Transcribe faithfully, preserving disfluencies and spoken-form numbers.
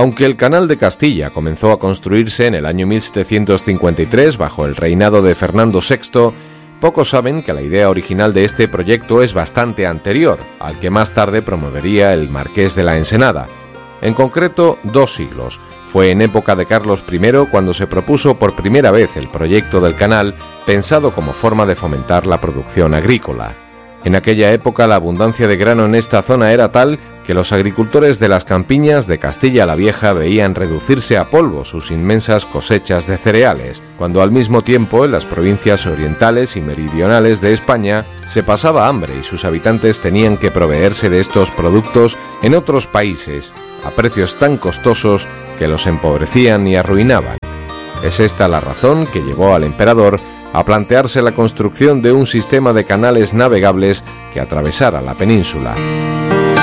Aunque el Canal de Castilla comenzó a construirse en el año mil setecientos cincuenta y tres bajo el reinado de Fernando sexto, pocos saben que la idea original de este proyecto es bastante anterior, al que más tarde promovería el Marqués de la Ensenada. En concreto, dos siglos. Fue en época de Carlos primero cuando se propuso por primera vez el proyecto del canal, pensado como forma de fomentar la producción agrícola. En aquella época la abundancia de grano en esta zona era tal que los agricultores de las campiñas de Castilla la Vieja veían reducirse a polvo sus inmensas cosechas de cereales, cuando al mismo tiempo en las provincias orientales y meridionales de España se pasaba hambre y sus habitantes tenían que proveerse de estos productos en otros países, a precios tan costosos que los empobrecían y arruinaban. Es esta la razón que llevó al emperador a plantearse la construcción de un sistema de canales navegables que atravesara la península.